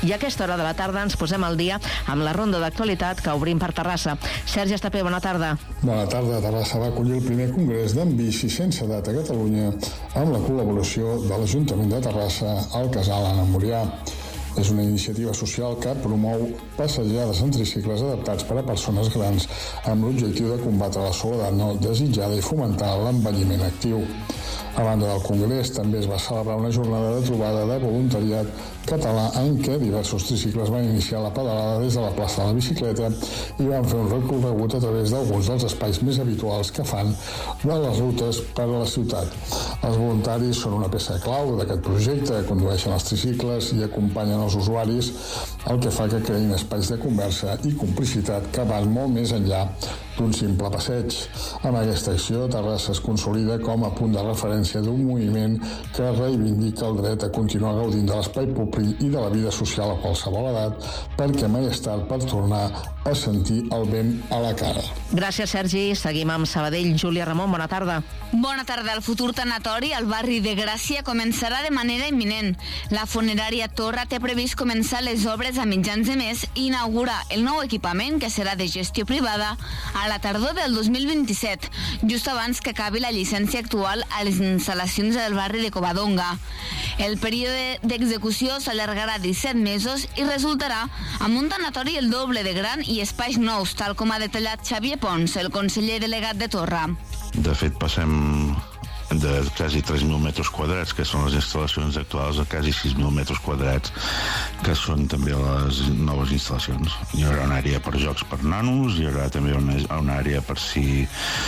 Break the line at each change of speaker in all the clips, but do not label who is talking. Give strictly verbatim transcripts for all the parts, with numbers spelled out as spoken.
I a aquesta hora de la tarda ens posem al dia amb la ronda d'actualitat que obrim per Terrassa. Sergi Estapé, bona tarda.
Bona tarda. Terrassa va acollir el primer congrés d'en bici sense edat a Catalunya amb la col·laboració de l'Ajuntament de Terrassa al Casal Anna Murià. És una iniciativa social que promou passejades en tricicles adaptats per a persones grans amb l'objectiu de combatre la soledat no desitjada i fomentar l'envelliment actiu. A banda del congrés, també es va celebrar una jornada de trobada de voluntariat català en què diversos tricicles van iniciar la pedalada des de la plaça de la bicicleta i van fer un recorregut a través d'alguns dels espais més habituals que fan de les rutes per a la ciutat. Els voluntaris són una peça clau d'aquest projecte, condueixen els tricicles i acompanyen els usuaris, el que fa que creïn espais de conversa i complicitat que van molt més enllà d'un simple passeig. Amb aquesta acció, Terrassa es consolida com a punt de referència d'un moviment que reivindica el dret a continuar gaudint de l'espai públic i de la vida social a qualsevol edat, perquè mai és tard per tornar a sentir el vent a la cara.
Gràcies, Sergi. Seguim amb Sabadell. Júlia Ramon, bona tarda.
Bona tarda. El futur tanatori al barri de Gràcia començarà de manera imminent. La funerària Torra té previst començar les obres a mitjans de mes i inaugurar el nou equipament, que serà de gestió privada, a la tardor del dos mil vint-i-set, just abans que acabi la llicència actual a les instal·lacions del barri de Covadonga. El període d'execució s'allargarà disset mesos i resultarà amb un tanatori el doble de gran i espais nous, tal com ha detallat Xavier Pons, el conseller delegat de Torra.
De fet, passem de quasi tres mil metres quadrats, que són les instal·lacions actuals, a quasi sis mil metres quadrats, que són també les noves instal·lacions. Hi haurà una àrea per jocs per nanos, hi haurà també una, una àrea per si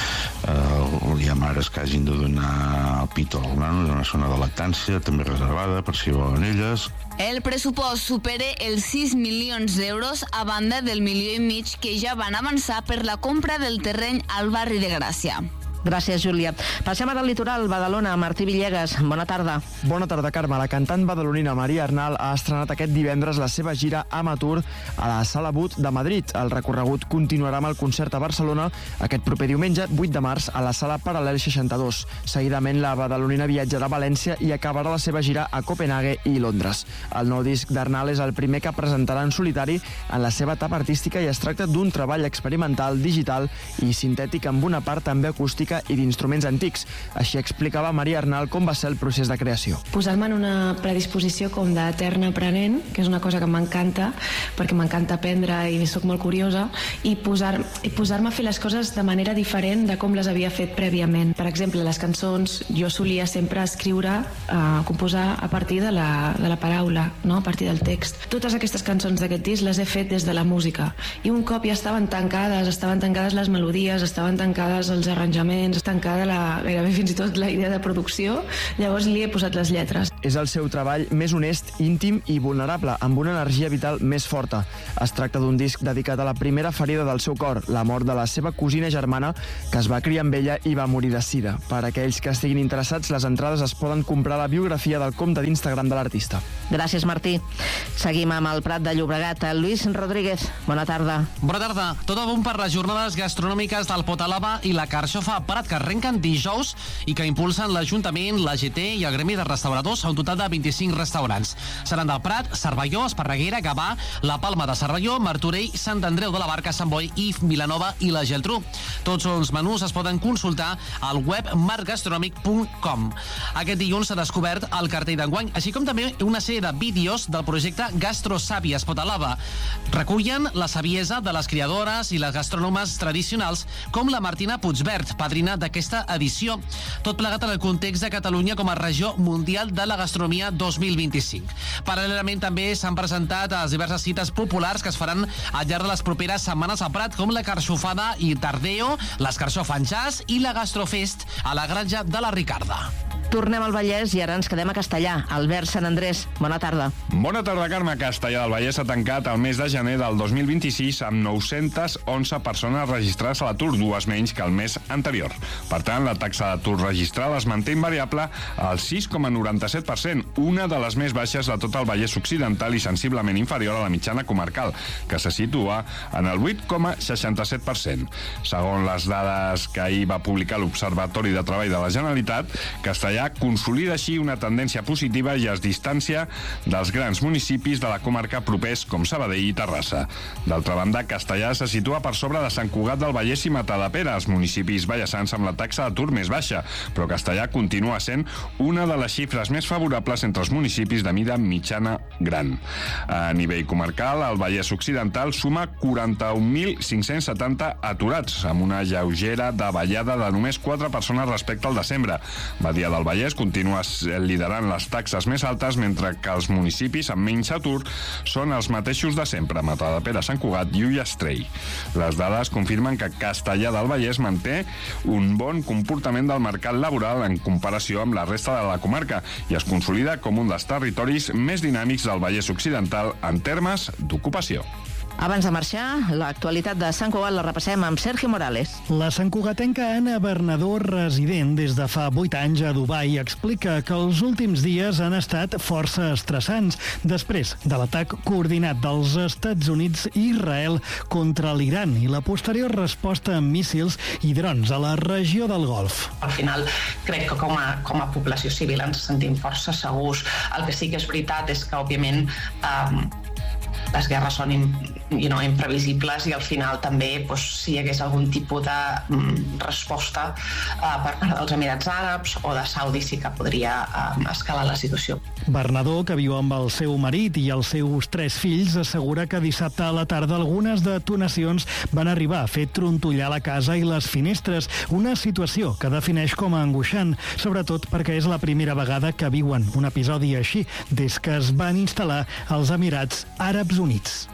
eh, hi ha mares que hagin de donar el pit als nanos, una zona de lactància també reservada per si volen elles.
El pressupost supera els sis milions d'euros a banda del milió i mig que ja van avançar per la compra del terreny al barri de Gràcia.
Gràcies, Júlia. Passem ara al litoral, Badalona. Martí Villegas, bona tarda.
Bona tarda, Carme. La cantant badalonina Maria Arnal ha estrenat aquest divendres la seva gira Amateur a la Sala But de Madrid. El recorregut continuarà amb el concert a Barcelona aquest proper diumenge, vuit de març, a la Sala Paral·lel seixanta-dos. Seguidament, la badalonina viatjarà a València i acabarà la seva gira a Copenhague i Londres. El nou disc d'Arnal és el primer que presentarà en solitari en la seva etapa artística i es tracta d'un treball experimental, digital i sintètic amb una part també acústica i d'instruments antics. Així explicava Maria Arnal com va ser el procés de creació.
Posar-me en una predisposició com d'eterna aprenent, que és una cosa que m'encanta, perquè m'encanta aprendre i sóc molt curiosa, i posar, i posar-me a fer les coses de manera diferent de com les havia fet prèviament. Per exemple, les cançons jo solia sempre escriure, eh, composar a partir de la, de la paraula, no? A partir del text. Totes aquestes cançons d'aquest disc les he fet des de la música, i un cop ja estaven tancades, estaven tancades les melodies, estaven tancades els arranjaments, tancada la, gairebé fins i tot la idea de producció, llavors li he posat les lletres.
És el seu treball més honest, íntim i vulnerable, amb una energia vital més forta. Es tracta d'un disc dedicat a la primera ferida del seu cor, la mort de la seva cosina germana, que es va criar amb ella i va morir de sida. Per a aquells que estiguin interessats, les entrades es poden comprar a la biografia del compte d'Instagram de l'artista.
Gràcies, Martí. Seguim amb el Prat de Llobregat. Lluís Rodríguez, bona tarda.
Bona tarda. Tot a punt per les jornades gastronòmiques del Potalaba i la Carxofa Prat, que arrenquen dijous i que impulsen l'Ajuntament, la G T i el Gremi de Restauradors a un total de vint-i-cinc restaurants. Seran del Prat, Cervelló, Esparreguera, Gavà, la Palma de Cervelló, Martorell, Sant Andreu de la Barca, Sant Boi i Vilanova i la Geltrú. Tots els menús es poden consultar al web marcgastronòmic punt com. Aquest dilluns s'ha descobert el cartell d'enguany, així com també una sèrie de vídeos del projecte Gastrosàvies Potalaba. Recullen la saviesa de les criadores i les gastrònomes tradicionals com la Martina Puigvert, padrina d'aquesta edició. Tot plegat en el context de Catalunya com a regió mundial de la gastronomia dos mil vint-i-cinc. Paral·lelament també s'han presentat les diverses cites populars que es faran al llarg de les properes setmanes a Prat, com la Carxofada i Tardeo, l'Escarxofa en Jazz i la Gastrofest a la Granja de la Ricarda.
Tornem al Vallès i ara ens quedem a Castellà. Albert Sant Andrés, bona tarda.
Bona tarda, Carme. Castellà del Vallès ha tancat el mes de gener del dos mil vint-i-sis amb nou-centes onze persones registrades a l'atur, dues menys que el mes anterior. Per tant, la taxa d'atur registrada es manté invariable al sis coma noranta-set per cent, una de les més baixes de tot el Vallès Occidental i sensiblement inferior a la mitjana comarcal, que se situa en el vuit coma seixanta-set per cent. Segons les dades que ahir va publicar l'Observatori de Treball de la Generalitat, Castellà Castellà consolida així una tendència positiva i es distància dels grans municipis de la comarca propers com Sabadell i Terrassa. D'altra banda, Castellà se situa per sobre de Sant Cugat del Vallès i Matadepera, els municipis vallesans amb la taxa d'atur més baixa, però Castellà continua sent una de les xifres més favorables entre els municipis de mida mitjana gran. A nivell comarcal, el Vallès Occidental suma quaranta-un mil cinc-cents setanta aturats, amb una lleugera davallada de només quatre persones respecte al desembre. Badia del Vallès continua liderant les taxes més altes, mentre que els municipis amb menys atur són els mateixos de sempre, Matadepera, Sant Cugat i Ullastrell. Les dades confirmen que Castellà del Vallès manté un bon comportament del mercat laboral en comparació amb la resta de la comarca i es consolida com un dels territoris més dinàmics del Vallès Occidental en termes d'ocupació.
Abans de marxar, l'actualitat de Sant Cugat la repassem amb Sergio Morales.
La santcugatenca Anna Bernadó, resident des de fa vuit anys a Dubai, explica que els últims dies han estat força estressants després de l'atac coordinat dels Estats Units i Israel contra l'Iran i la posterior resposta amb míssils i drons a la regió del Golf.
Al final, crec que com a, com a població civil ens sentim força segurs. El que sí que és veritat és que, òbviament, eh, les guerres són you know, imprevisibles i al final també doncs, si hi hagués algun tipus de mm, resposta uh, per part dels Emirats Àrabs o de Saudi sí que podria uh, escalar la situació.
Bernadó, que viu amb el seu marit i els seus tres fills, assegura que dissabte a la tarda algunes detonacions van arribar a fer trontollar la casa i les finestres, una situació que defineix com a angoixant, sobretot perquè és la primera vegada que viuen un episodi així des que es van instal·lar als Emirats Àrabs Units.